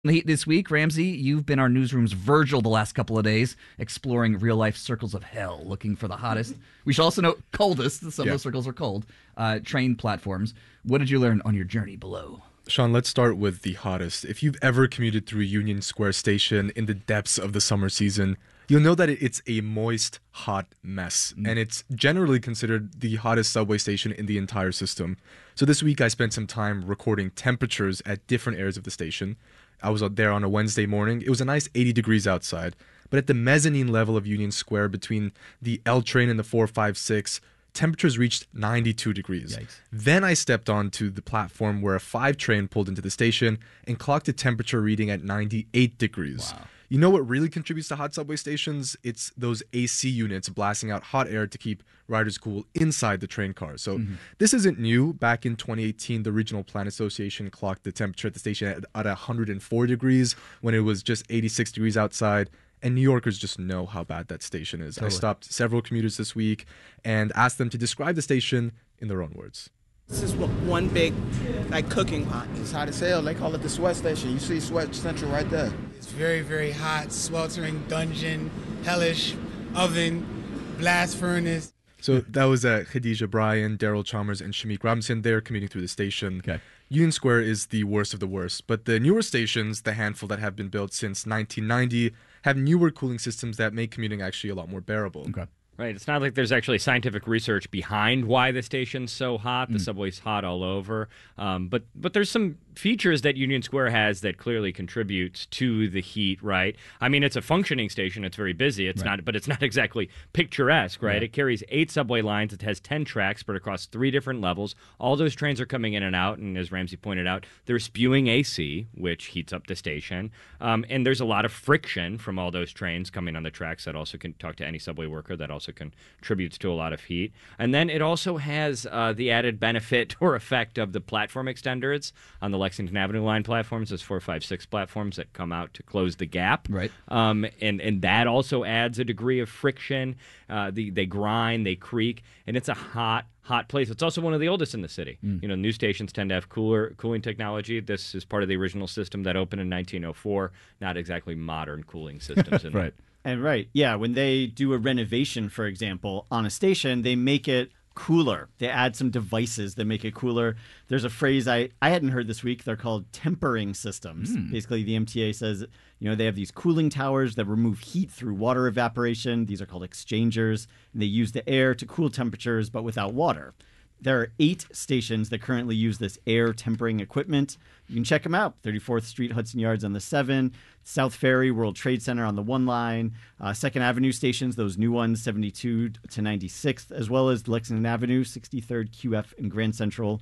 This week, Ramsey, you've been our newsroom's Virgil the last couple of days, exploring real-life circles of hell, looking for the hottest. We should also note coldest. Some of those circles are cold. Train platforms. What did you learn on your journey below? Sean, let's start with the hottest. If you've ever commuted through Union Square Station in the depths of the summer season, you'll know that it's a moist, hot mess, and it's generally considered the hottest subway station in the entire system. So this week I spent some time recording temperatures at different areas of the station. I was out there on a Wednesday morning. It was a nice 80 degrees outside, but at the mezzanine level of Union Square between the L train and the 456, temperatures reached 92 degrees. Yikes. Then I stepped onto the platform where a 5 train pulled into the station and clocked a temperature reading at 98 degrees. Wow. You know what really contributes to hot subway stations? It's those AC units blasting out hot air to keep riders cool inside the train cars. So this isn't new. Back in 2018, the Regional Plan Association clocked the temperature at the station at 104 degrees when it was just 86 degrees outside. And New Yorkers just know how bad that station is. Totally. I stopped several commuters this week and asked them to describe the station in their own words. This is one big, cooking pot. It's hot as hell. They call it the sweat station. You see Sweat Central right there. It's very, very hot, sweltering, dungeon, hellish, oven, blast furnace. So that was Khadijah Bryan, Daryl Chalmers, and Shamik Robinson. They're commuting through the station. Okay. Union Square is the worst of the worst, but the newer stations, the handful that have been built since 1990, have newer cooling systems that make commuting actually a lot more bearable. Okay. Right. It's not like there's actually scientific research behind why the station's so hot. The subway's hot all over. But there's some features that Union Square has that clearly contributes to the heat, right? I mean, it's a functioning station. It's very busy. It's not, but it's not exactly picturesque, right? It carries 8 subway lines. It has 10 tracks spread across 3 different levels. All those trains are coming in and out. And as Ramsey pointed out, they're spewing AC, which heats up the station. And there's a lot of friction from all those trains coming on the tracks. That also can talk to any subway worker. That also contributes to a lot of heat. And then it also has the added benefit or effect of the platform extenders on the Lexington Avenue line platforms, those 456 platforms that come out to close the gap. Right. And that also adds a degree of friction. They grind, they creak, and it's a hot place. It's also one of the oldest in the city. You know, new stations tend to have cooling technology. This is part of the original system that opened in 1904. Not exactly modern cooling systems. Right. And when they do a renovation, for example, on a station, they make it cooler. They add some devices that make it cooler. There's a phrase I hadn't heard this week. They're called tempering systems. Basically, the MTA says, they have these cooling towers that remove heat through water evaporation. These are called exchangers. And they use the air to cool temperatures, but without water. There are 8 stations that currently use this air tempering equipment. You can check them out. 34th Street, Hudson Yards on the 7, South Ferry, World Trade Center on the 1 line, 2nd Avenue stations, those new ones, 72 to 96th, as well as Lexington Avenue, 63rd, QF, and Grand Central,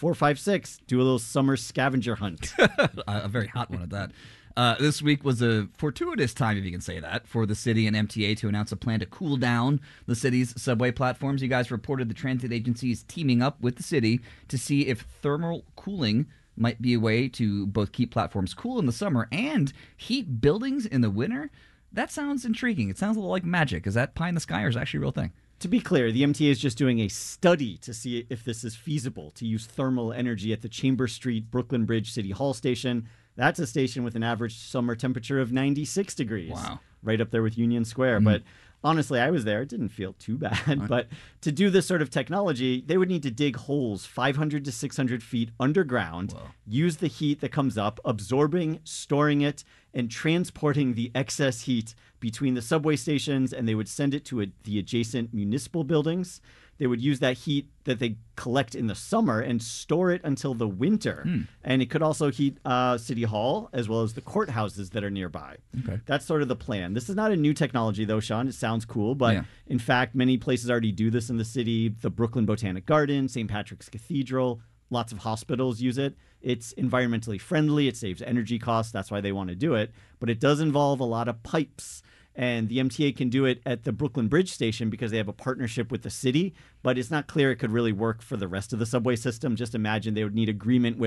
456. Do a little summer scavenger hunt. A very hot one at that. This week was a fortuitous time, if you can say that, for the city and MTA to announce a plan to cool down the city's subway platforms. You guys reported the transit agency is teaming up with the city to see if thermal cooling might be a way to both keep platforms cool in the summer and heat buildings in the winter. That sounds intriguing. It sounds a little like magic. Is that pie in the sky or is it actually a real thing? To be clear, the MTA is just doing a study to see if this is feasible to use thermal energy at the Chambers Street Brooklyn Bridge City Hall station. That's a station with an average summer temperature of 96 degrees. Wow. Right up there with Union Square. But honestly, I was there. It didn't feel too bad. But to do this sort of technology, they would need to dig holes 500 to 600 feet underground, use the heat that comes up, absorbing, storing it, and transporting the excess heat between the subway stations, and they would send it to the adjacent municipal buildings. They would use that heat that they collect in the summer and store it until the winter. And it could also heat City Hall as well as the courthouses that are nearby. Okay. That's sort of the plan. This is not a new technology, though, Sean. It sounds cool, but in fact, many places already do this in the city. The Brooklyn Botanic Garden, St. Patrick's Cathedral, lots of hospitals use it. It's environmentally friendly. It saves energy costs. That's why they want to do it. But it does involve a lot of pipes. And the MTA can do it at the Brooklyn Bridge station because they have a partnership with the city, but it's not clear it could really work for the rest of the subway system. Just imagine they would need agreement with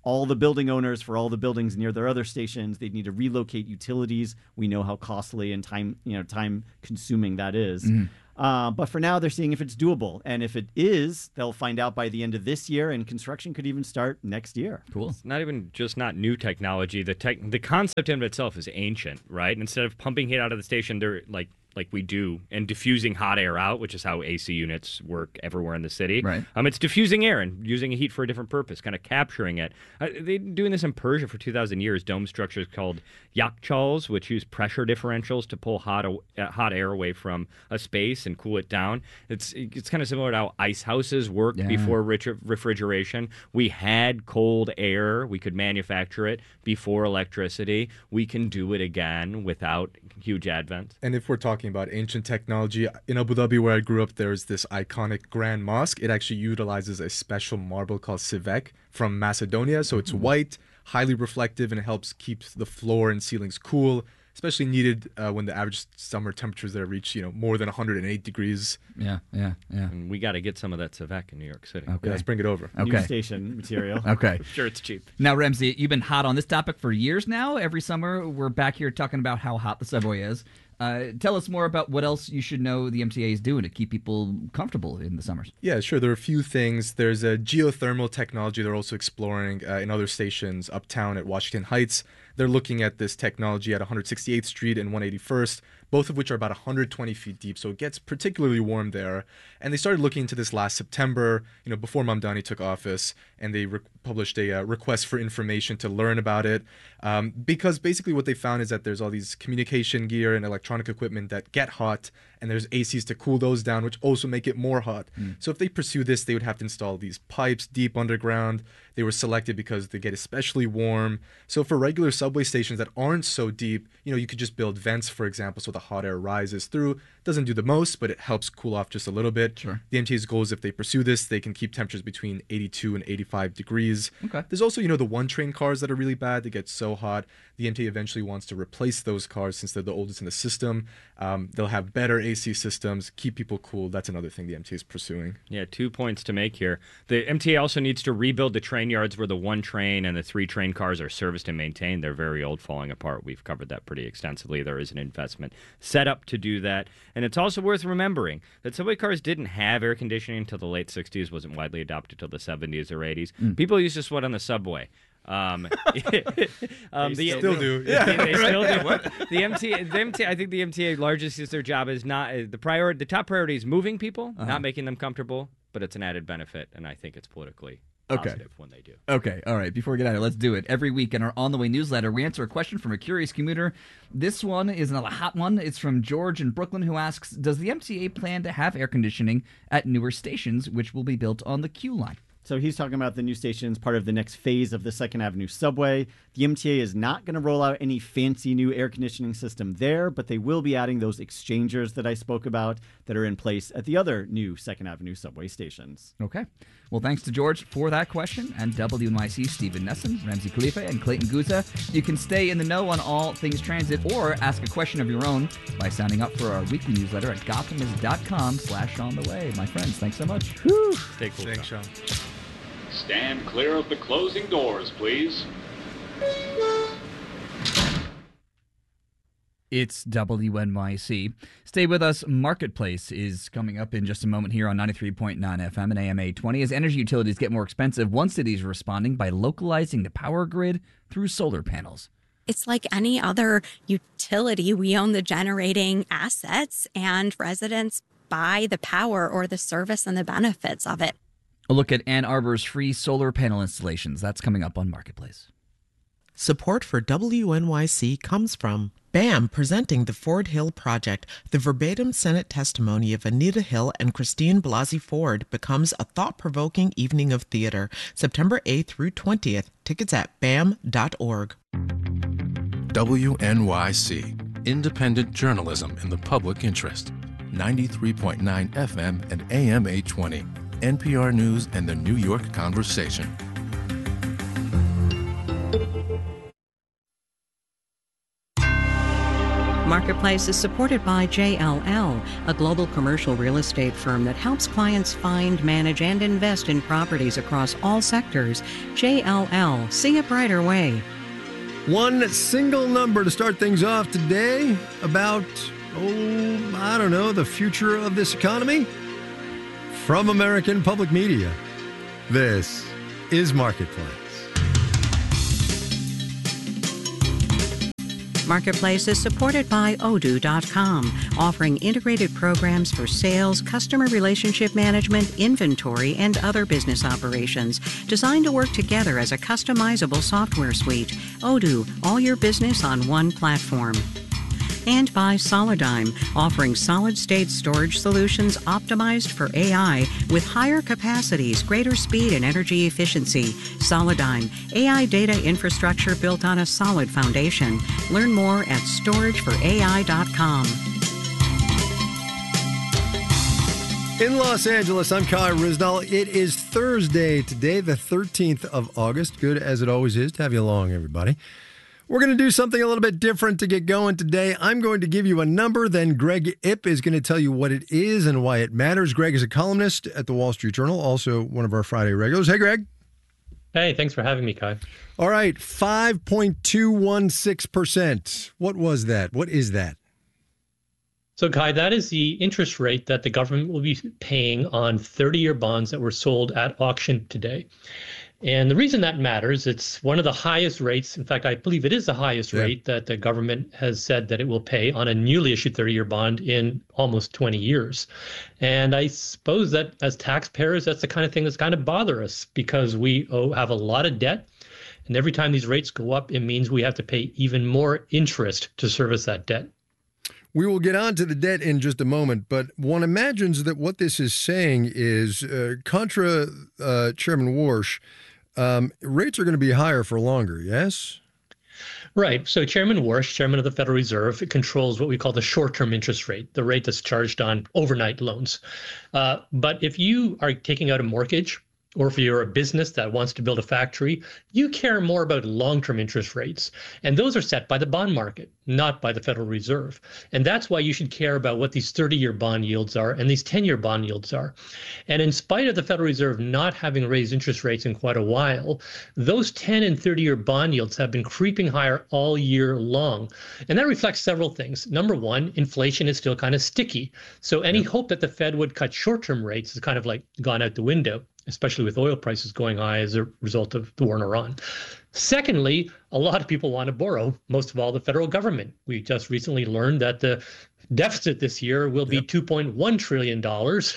all the building owners for all the buildings near their other stations. They'd need to relocate utilities. We know how costly and time consuming that is. But for now, they're seeing if it's doable. And if it is, they'll find out by the end of this year, and construction could even start next year. Cool. It's not even just not new technology. The concept in itself is ancient, right? Instead of pumping heat out of the station, they're like we do, and diffusing hot air out, which is how AC units work everywhere in the city. Right. It's diffusing air and using heat for a different purpose, kind of capturing it. They've been doing this in Persia for 2,000 years. Dome structures called yakchals, which use pressure differentials to pull hot air away from a space and cool it down. It's kind of similar to how ice houses worked before refrigeration. We had cold air. We could manufacture it before electricity. We can do it again without huge advent. And if we're talking about ancient technology, in Abu Dhabi, where I grew up, there's this iconic Grand Mosque. It actually utilizes a special marble called Sivek from Macedonia. So it's white, highly reflective, and it helps keep the floor and ceilings cool, especially needed when the average summer temperatures there reach more than 108 degrees. Yeah. And we got to get some of that Savek in New York City. Okay. Yeah, let's bring it over. Okay. New station material. Okay. Sure, it's cheap. Now, Ramsey, you've been hot on this topic for years now. Every summer, we're back here talking about how hot the subway is. Tell us more about what else you should know the MTA is doing to keep people comfortable in the summers. Yeah, sure. There are a few things. There's a geothermal technology they're also exploring in other stations uptown at Washington Heights. They're looking at this technology at 168th Street and 181st, both of which are about 120 feet deep, so it gets particularly warm there. And they started looking into this last September, before Mamdani took office, and they published a request for information to learn about it, because basically what they found is that there's all these communication gear and electronic equipment that get hot, and there's ACs to cool those down, which also make it more hot. So if they pursue this, they would have to install these pipes deep underground. They were selected because they get especially warm. So for regular subway stations that aren't so deep, you could just build vents, for example, so the hot air rises through. Doesn't do the most, but it helps cool off just a little bit. Sure. The MTA's goal is if they pursue this, they can keep temperatures between 82 and 85 degrees. Okay. There's also, the one-train cars that are really bad. They get so hot. The MTA eventually wants to replace those cars since they're the oldest in the system. They'll have better AC systems, keep people cool. That's another thing the MTA is pursuing. Yeah, 2 points to make here. The MTA also needs to rebuild the train yards where the one train and the three train cars are serviced and maintained. They're very old, falling apart. We've covered that pretty extensively. There is an investment set up to do that. And it's also worth remembering that subway cars didn't have air conditioning until the late 60s, wasn't widely adopted until the 70s or 80s. People used to sweat on the subway. They Still do. They still do. The MTA, I think the MTA largest is their job is not the top priority is moving people, not making them comfortable, but it's an added benefit, and I think it's politically positive when they do. Okay, all right. Before we get out of here, let's do it. Every week in our On the Way newsletter, we answer a question from a curious commuter. This one is another hot one. It's from George in Brooklyn, who asks, does the MTA plan to have air conditioning at newer stations, which will be built on the Q line? So he's talking about the new stations, part of the next phase of the 2nd Avenue subway. The MTA is not going to roll out any fancy new air conditioning system there, but they will be adding those exchangers that I spoke about that are in place at the other new 2nd Avenue subway stations. Okay. Well, thanks to George for that question, and WNYC Stephen Nesson, Ramsey Khalifa, and Clayton Guza. You can stay in the know on all things transit or ask a question of your own by signing up for our weekly newsletter at gothamist.com/ontheway. My friends, thanks so much. Stay cool. Thanks, Sean. Stand clear of the closing doors, please. It's WNYC. Stay with us. Marketplace is coming up in just a moment here on 93.9 FM and AM 820. As energy utilities get more expensive, one city is responding by localizing the power grid through solar panels. It's like any other utility. We own the generating assets, and residents buy the power or the service and the benefits of it. A look at Ann Arbor's free solar panel installations. That's coming up on Marketplace. Support for WNYC comes from BAM, presenting the Ford Hill Project. The verbatim Senate testimony of Anita Hill and Christine Blasey Ford becomes a thought-provoking evening of theater, September 8th through 20th. Tickets at bam.org. WNYC, independent journalism in the public interest. 93.9 FM and AM 820. NPR News and the New York Conversation. Marketplace is supported by JLL, a global commercial real estate firm that helps clients find, manage, and invest in properties across all sectors. JLL, see a brighter way. One single number to start things off today about, the future of this economy. From American Public Media, this is Marketplace. Marketplace is supported by Odoo.com, offering integrated programs for sales, customer relationship management, inventory, and other business operations, designed to work together as a customizable software suite. Odoo, all your business on one platform. And by Solidigm, offering solid-state storage solutions optimized for AI with higher capacities, greater speed, and energy efficiency. Solidigm, AI data infrastructure built on a solid foundation. Learn more at storageforai.com. In Los Angeles, I'm Kai Ryssdal. It is Thursday today, the 13th of August. Good as it always is to have you along, everybody. We're going to do something a little bit different to get going today. I'm going to give you a number, then Greg Ip is going to tell you what it is and why it matters. Greg is a columnist at the Wall Street Journal, also one of our Friday regulars. Hey, Greg. Hey, thanks for having me, Kai. All right, 5.216%. What was that? What is that? So, Kai, that is the interest rate that the government will be paying on 30-year bonds that were sold at auction today. And the reason that matters, it's one of the highest rates. In fact, I believe it is the highest rate that the government has said that it will pay on a newly issued 30-year bond in almost 20 years. And I suppose that as taxpayers, that's the kind of thing that's kind of bother us because we have a lot of debt. And every time these rates go up, it means we have to pay even more interest to service that debt. We will get on to the debt in just a moment, but one imagines that what this is saying is, contra Chairman Warsh, rates are going to be higher for longer, yes? Right. So Chairman Warsh, chairman of the Federal Reserve, controls what we call the short-term interest rate, the rate that's charged on overnight loans. But if you are taking out a mortgage, or if you're a business that wants to build a factory, you care more about long-term interest rates. And those are set by the bond market, not by the Federal Reserve. And that's why you should care about what these 30-year bond yields are and these 10-year bond yields are. And in spite of the Federal Reserve not having raised interest rates in quite a while, those 10 and 30-year bond yields have been creeping higher all year long. And that reflects several things. Number one, inflation is still kind of sticky. So any hope that the Fed would cut short-term rates is kind of like gone out the window, especially with oil prices going high as a result of the war in Iran. Secondly, a lot of people want to borrow, most of all the federal government. We just recently learned that the deficit this year will be $2.1 trillion,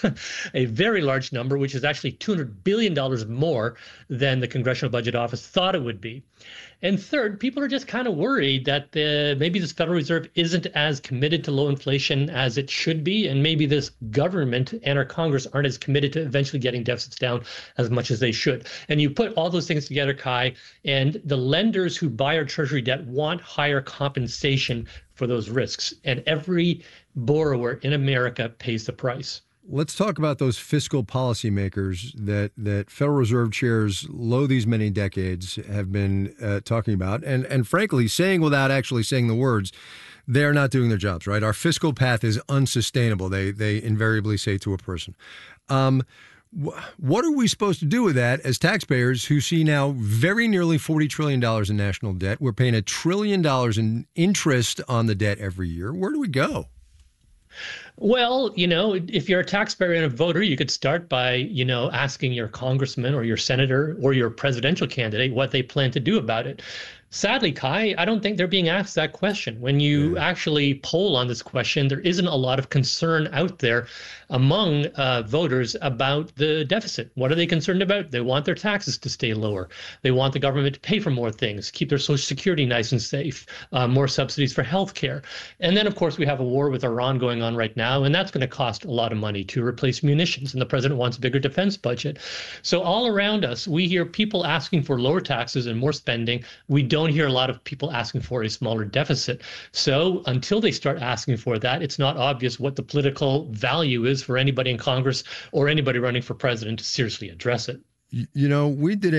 a very large number, which is actually $200 billion more than the Congressional Budget Office thought it would be. And third, people are just kind of worried that maybe this Federal Reserve isn't as committed to low inflation as it should be, and maybe this government and our Congress aren't as committed to eventually getting deficits down as much as they should. And you put all those things together, Kai, and the lenders who buy our Treasury debt want higher compensation for those risks. And every borrower in America pays the price. Let's talk about those fiscal policymakers that Federal Reserve chairs low these many decades have been talking about, and frankly, saying without actually saying the words, they're not doing their jobs, right? Our fiscal path is unsustainable, they invariably say to a person. What are we supposed to do with that as taxpayers who see now very nearly $40 trillion in national debt? We're paying $1 trillion in interest on the debt every year. Where do we go? Well, if you're a taxpayer and a voter, you could start by, asking your congressman or your senator or your presidential candidate what they plan to do about it. Sadly, Kai, I don't think they're being asked that question. When you actually poll on this question, there isn't a lot of concern out there among voters about the deficit. What are they concerned about? They want their taxes to stay lower. They want the government to pay for more things, keep their Social Security nice and safe, more subsidies for health care. And then, of course, we have a war with Iran going on right now, and that's going to cost a lot of money to replace munitions, and the president wants a bigger defense budget. So all around us, we hear people asking for lower taxes and more spending. We don't hear a lot of people asking for a smaller deficit. So until they start asking for that, it's not obvious what the political value is for anybody in Congress or anybody running for president to seriously address it. We did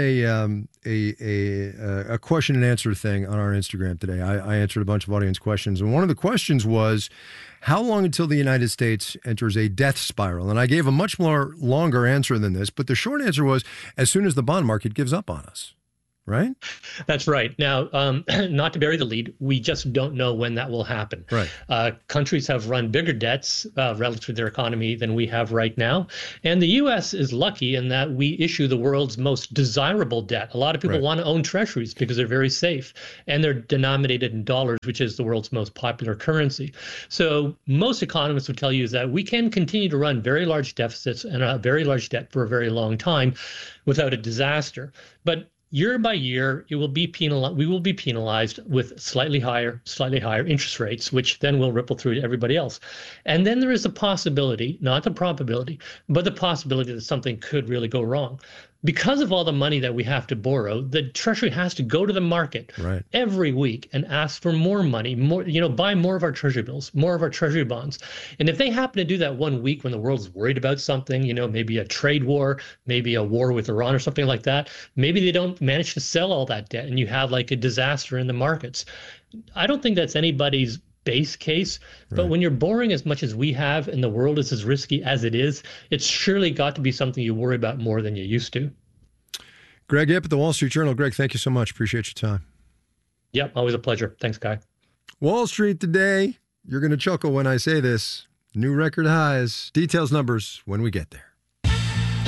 a question and answer thing on our Instagram today. I answered a bunch of audience questions, and one of the questions was, how long until the United States enters a death spiral? And I gave a much more longer answer than this, but the short answer was, as soon as the bond market gives up on us. Right? That's right. Now, not to bury the lead, we just don't know when that will happen. Right. Countries have run bigger debts relative to their economy than we have right now. And the U.S. is lucky in that we issue the world's most desirable debt. A lot of people want to own treasuries because they're very safe. And they're denominated in dollars, which is the world's most popular currency. So most economists would tell you is that we can continue to run very large deficits and a very large debt for a very long time without a disaster. But year by year, we will be penalized with slightly higher interest rates, which then will ripple through to everybody else. And then there is a possibility, not the probability, but the possibility that something could really go wrong. Because of all the money that we have to borrow, the Treasury has to go to the market every week and ask for more money, buy more of our Treasury bills, more of our Treasury bonds. And if they happen to do that one week when the world's worried about something, maybe a trade war, maybe a war with Iran or something like that, maybe they don't manage to sell all that debt and you have like a disaster in the markets. I don't think that's anybody's base case, but when you're borrowing as much as we have and the world is as risky as it is, it's surely got to be something you worry about more than you used to. Greg Ip at the Wall Street Journal. Greg, thank you so much. Appreciate your time. Yep, always a pleasure. Thanks, Guy. Wall Street today, you're going to chuckle when I say this, new record highs. Details, numbers when we get there.